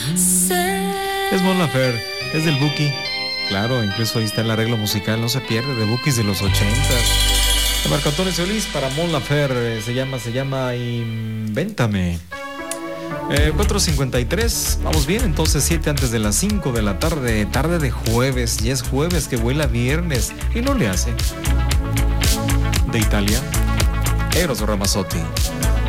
Es Mon Laferte, es del Buki. Claro, incluso ahí está el arreglo musical, no se pierde, de Bukis de los 80s. De Marco Antonio Solís para Mon Laferte, se llama Invéntame. 4:53, vamos bien, entonces 7 antes de las 5 de la tarde, tarde de jueves, y es jueves que vuela viernes, y no le hace. De Italia, Eros Ramazzotti.